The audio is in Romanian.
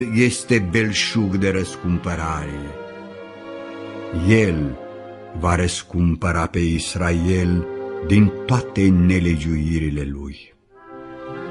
este belșug de răscumpărare. El va răscumpăra pe Israel din toate nelegiuirile lui.